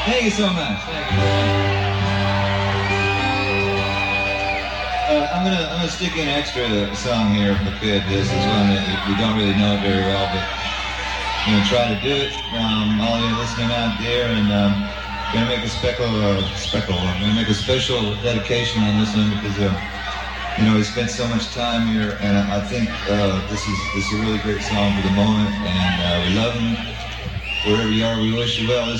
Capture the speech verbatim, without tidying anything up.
Thank you so much. Thank you. Uh, I'm gonna I'm gonna stick in an extra song here if I could. This is one that we don't really know it very well, but I'm gonna try to do it. Um, all of you listening out there, and um, gonna make a speckle, uh, speckle. I'm gonna make a special dedication on this one because uh, you know we spent so much time here, and I think uh, this is this is a really great song for the moment, and uh, we love them. Wherever you are, we wish you well.